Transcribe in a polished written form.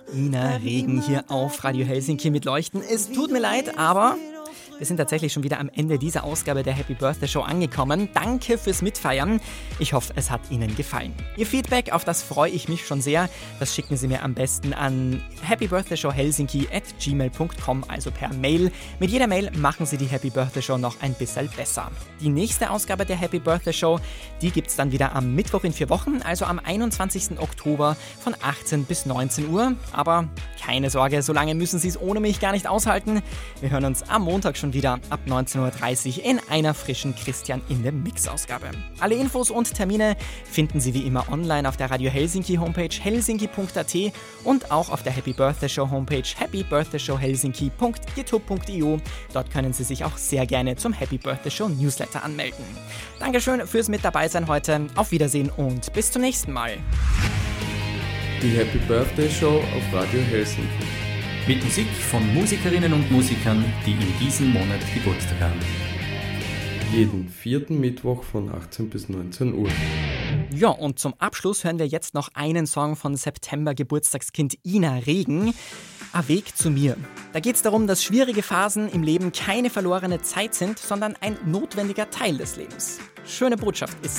Ina Regen hier auf Radio Helsinki mit Leuchten. Es tut mir leid, aber wir sind tatsächlich schon wieder am Ende dieser Ausgabe der Happy Birthday Show angekommen. Danke fürs Mitfeiern. Ich hoffe, es hat Ihnen gefallen. Ihr Feedback, auf das freue ich mich schon sehr. Das schicken Sie mir am besten an happybirthdayshowhelsinki@gmail.com, also per Mail. Mit jeder Mail machen Sie die Happy Birthday Show noch ein bisschen besser. Die nächste Ausgabe der Happy Birthday Show, die gibt es dann wieder am Mittwoch in 4 Wochen, also am 21. Oktober von 18 bis 19 Uhr. Aber keine Sorge, so lange müssen Sie es ohne mich gar nicht aushalten. Wir hören uns am Montag schon wieder ab 19.30 Uhr in einer frischen Christian in der Mix-Ausgabe. Alle Infos und Termine finden Sie wie immer online auf der Radio Helsinki Homepage helsinki.at und auch auf der Happy Birthday Show Homepage happybirthdayshowhelsinki.youtube.io. Dort können Sie sich auch sehr gerne zum Happy Birthday Show Newsletter anmelden. Dankeschön fürs mit dabei sein heute. Auf Wiedersehen und bis zum nächsten Mal. Die Happy Birthday Show auf Radio Helsinki. Mit Musik von Musikerinnen und Musikern, die in diesem Monat Geburtstag haben. Jeden 4. Mittwoch von 18 bis 19 Uhr. Ja, und zum Abschluss hören wir jetzt noch einen Song von September-Geburtstagskind Ina Regen. A Weg zu mir. Da geht es darum, dass schwierige Phasen im Leben keine verlorene Zeit sind, sondern ein notwendiger Teil des Lebens. Schöne Botschaft ist